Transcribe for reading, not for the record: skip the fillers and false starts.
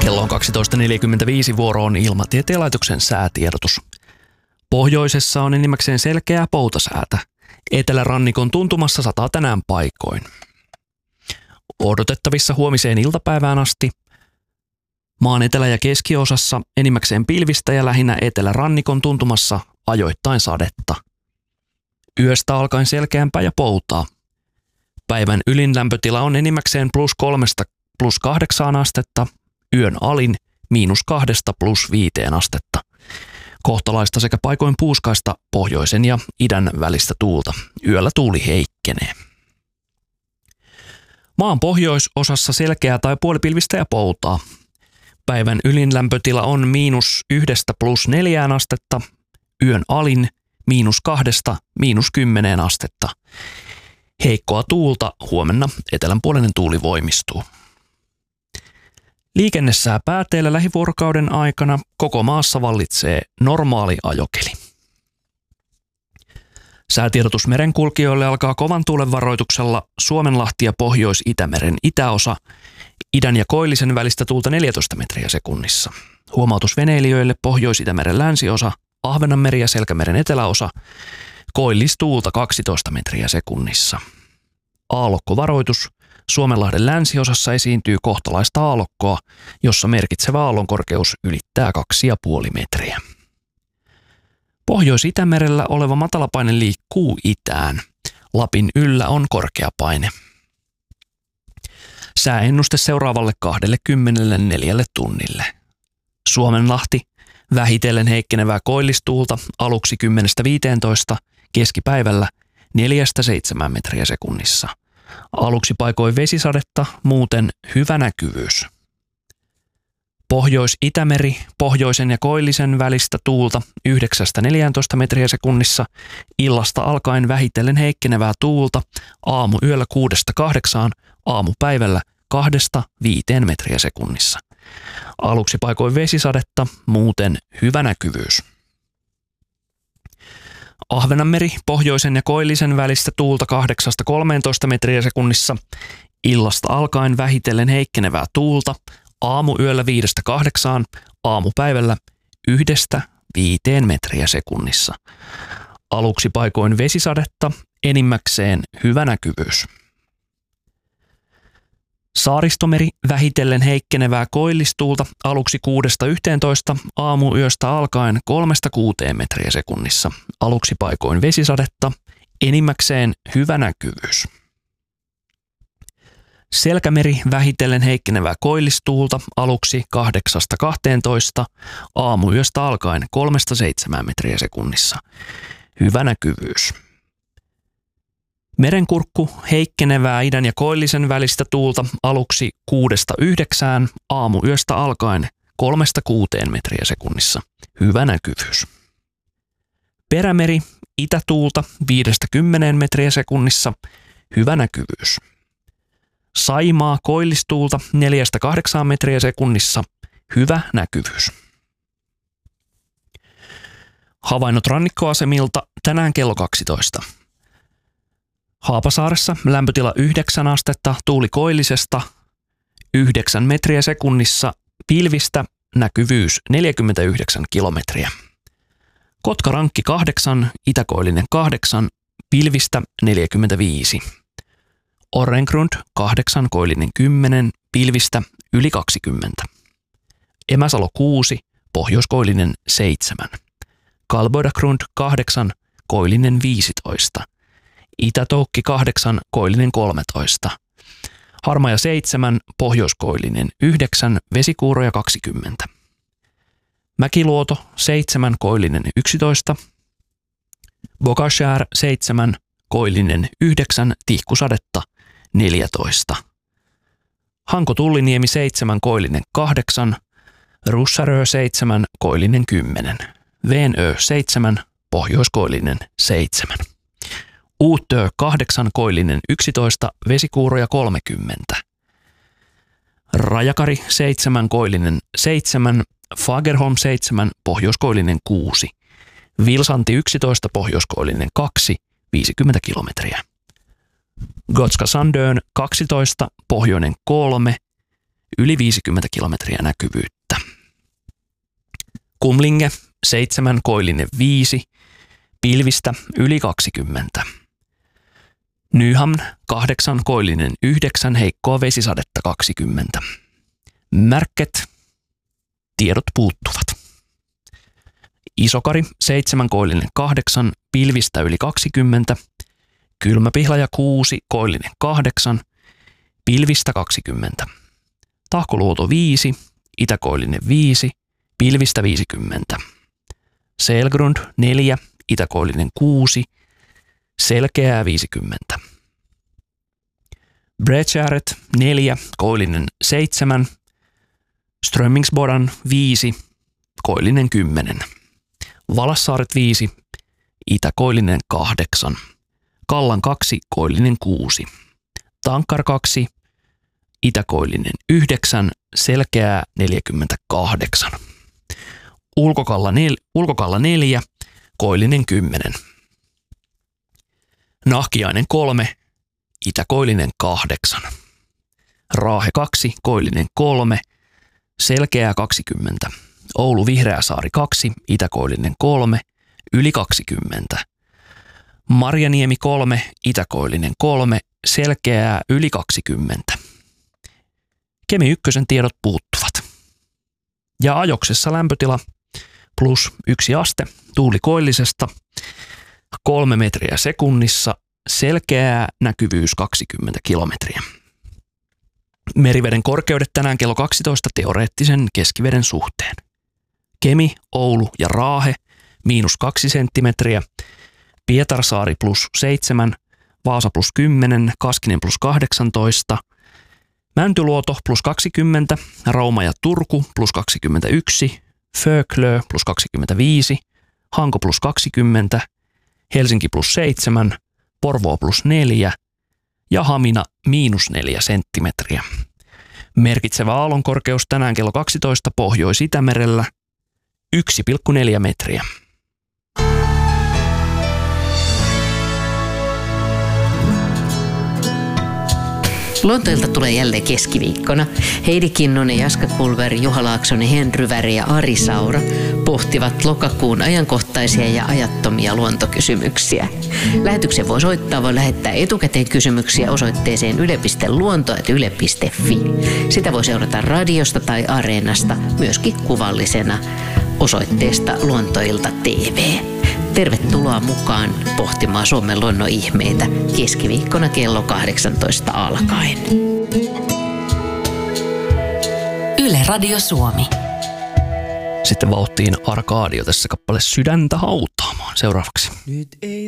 Kello on 12.45, vuoro on Ilmatieteen laitoksen säätiedotus. Pohjoisessa on enimmäkseen selkeää poutasäätä. Etelärannikon tuntumassa sataa tänään paikoin. Odotettavissa huomiseen iltapäivään asti. Maan etelä- ja keskiosassa enimmäkseen pilvistä ja lähinnä etelärannikon tuntumassa ajoittain sadetta. Yöstä alkaen selkeämpää ja poutaa. Päivän ylin lämpötila on enimmäkseen +3 +8 astetta, yön alin -2 +5 astetta. Kohtalaista sekä paikoin puuskaista pohjoisen ja idän välistä tuulta. Yöllä tuuli heikkenee. Maan pohjoisosassa selkeää tai puolipilvistä ja poutaa. Päivän ylin lämpötila on -1 +4 astetta, yön alin -2 -10 astetta. Heikkoa tuulta, huomenna etelänpuolinen tuuli voimistuu. Liikennesää pääteillä lähivuorokauden aikana koko maassa vallitsee normaali ajokeli. Säätiedotus merenkulkijoille alkaa kovan tuulen varoituksella Suomenlahti ja Pohjois-Itämeren itäosa, idän ja koillisen välistä tuulta 14 metriä sekunnissa. Huomautus veneilijöille Pohjois-Itämeren länsiosa, Ahvenanmeri ja Selkämeren eteläosa, koillistuulta 12 metriä sekunnissa. Aallokkovaroitus. Suomenlahden länsiosassa esiintyy kohtalaista aallokkoa, jossa merkitsevä aallonkorkeus ylittää 2,5 metriä. Pohjois-Itämerellä oleva matalapaine liikkuu itään. Lapin yllä on korkea paine. Sääennuste seuraavalle 24 tunnille. Suomenlahti, vähitellen heikkenevää koillistuulta aluksi 10-15, keskipäivällä 4-7 metriä sekunnissa. Aluksi paikoin vesisadetta, muuten hyvä näkyvyys. Pohjois-Itämeri, pohjoisen ja koillisen välistä tuulta 9-14 metriä sekunnissa, illasta alkaen vähitellen heikkenevää tuulta, aamuyöllä 6-8, aamupäivällä 2-5 metriä sekunnissa. Aluksi paikoin vesisadetta, muuten hyvä näkyvyys. Ahvenanmeri, pohjoisen ja koillisen välistä tuulta 8-13 metriä sekunnissa, illasta alkaen vähitellen heikkenevää tuulta, aamuyöllä 5-8, aamupäivällä 1-5 metriä sekunnissa. Aluksi paikoin vesisadetta, enimmäkseen hyvä näkyvyys. Saaristomeri, vähitellen heikkenevää koillistuulta aluksi 6-11, aamuyöstä alkaen 3-6 metriä sekunnissa. Aluksi paikoin vesisadetta, enimmäkseen hyvä näkyvyys. Selkämeri, vähitellen heikkenevää koillistuulta aluksi 8-12, aamuyöstä alkaen 3-7 metriä sekunnissa. Hyvä näkyvyys. Merenkurkku, heikkenevää idän ja koillisen välistä tuulta aluksi 6-9, aamuyöstä alkaen 3-6 metriä sekunnissa. Hyvä näkyvyys. Perämeri, itätuulta 5-10 metriä sekunnissa. Hyvä näkyvyys. Saimaa, koillistuulta 4-8 metriä sekunnissa. Hyvä näkyvyys. Havainnot rannikkoasemilta tänään kello 12. Haapasaaressa lämpötila 9 astetta, tuuli koillisesta 9 metriä sekunnissa, pilvistä, näkyvyys 49 kilometriä. Kotkarankki 8, itäkoillinen 8, pilvistä 45. Orrengrund 8, koillinen 10, pilvistä yli 20. Emäsalo 6, pohjoiskoillinen 7. Kalboidagrund 8, koillinen 15. Itätoukki 8, koillinen 13. Harmaja 7, pohjoiskoillinen 9, vesikuuroja 20. Mäkiluoto 7, koillinen 11. Bogashär 7, koillinen 9, tihkusadetta 14. Hanko-Tulliniemi 7, koillinen 8. Russarö 7, koillinen 10. Veenö 7, pohjoiskoillinen 7. Uutö 8, koillinen 11, vesikuuroja 30. Rajakari 7, koillinen 7, Fagerholm 7, pohjoiskoillinen 6. Vilsanti 11, pohjoiskoillinen 2, 50 kilometriä. Gotska Sandön 12, pohjoinen 3, yli 50 kilometriä näkyvyyttä. Kumlinge 7, koillinen 5, pilvistä yli 20. Nyhamn 8, koillinen 9, heikkoa vesisadetta 20. Märket, tiedot puuttuvat. Isokari 7, koillinen 8, pilvistä yli 20. Kylmäpihlaja 6, koillinen 8, pilvistä 20. Tahkoluoto 5, itäkoillinen 5, pilvistä 50. Selgrund 4, itäkoillinen 6, selkeää 50. Bredgäret 4, koillinen 7, Strömmingsbodan 5, koillinen 10. Valassaaret 5, itäkoillinen 8. Kallan 2, koillinen 6. Tankkar 2, itäkoillinen 9, selkeää 48. Ulkokalla 4, koillinen 10. Nahkiainen 3, itäkoillinen 8. Raahe 2, koillinen 3, selkeää 20. Oulu Vihreäsaari 2, itäkoillinen 3, yli 20. Marjaniemi 3, itäkoillinen 3, selkeää yli 20. Kemi 1 tiedot puuttuvat. Ja ajoksessa lämpötila plus 1 aste, tuuli koillisesta 3 metriä sekunnissa, selkeää näkyvyys 20 kilometriä. Meriveden korkeudet tänään kello 12 teoreettisen keskiveden suhteen. Kemi, Oulu ja Raahe -2 senttimetriä, Pietarsaari +7, Vaasa +10, Kaskinen +18, Mäntyluoto +20, Rauma ja Turku +21, Föklö +25, Hanko +20, Helsinki +7, Porvoo +4 ja Hamina -4 senttimetriä. Merkitsevä aallonkorkeus tänään kello 12 Pohjois-Itämerellä 1,4 metriä. Luontoilta tulee jälleen keskiviikkona. Heidi Kinnunen, Jaska Kulveri, Juha Laaksonen, Henry Väri ja Ari Saura pohtivat lokakuun ajankohtaisia ja ajattomia luontokysymyksiä. Lähetyksen voi lähettää etukäteen kysymyksiä osoitteeseen yle.luonto@yle.fi. Sitä voi seurata radiosta tai Areenasta, myöskin kuvallisena osoitteesta Luontoilta TV. Tervetuloa mukaan pohtimaan Suomen luonnon ihmeitä keskiviikkona kello 18 alkaen. Yle Radio Suomi. Sitten vauhtiin Arkadio tässä kappale Sydäntä hautaamaan seuraavaksi. Nyt ei